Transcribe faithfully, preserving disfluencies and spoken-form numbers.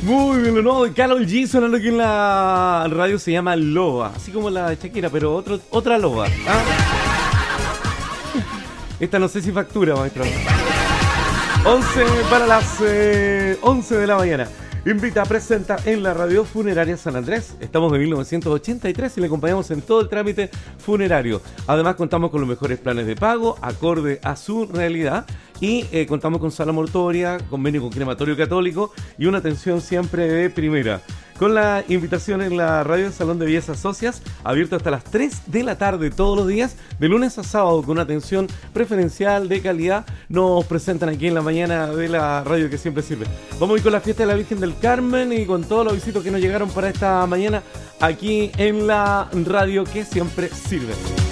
Muy bien, ¿no? Karol G sonando aquí en la radio, se llama Loba, así como la de Shakira, pero otro, otra Loba. ¿Ah? Esta no sé si factura, maestro. once para las eh, once de la mañana. Invita, presenta en la radio Funeraria San Andrés. Estamos de mil novecientos ochenta y tres y le acompañamos en todo el trámite funerario. Además contamos con los mejores planes de pago, acorde a su realidad. Y eh, contamos con sala mortuoria, convenio con crematorio católico y una atención siempre de primera. Con la invitación en la radio del Salón de Belleza Socias, abierto hasta las tres de la tarde todos los días, de lunes a sábado, con una atención preferencial de calidad. Nos presentan aquí en la mañana de la radio que siempre sirve. Vamos a ir con la fiesta de la Virgen del Carmen y con todos los visitos que nos llegaron para esta mañana aquí en la radio que siempre sirve.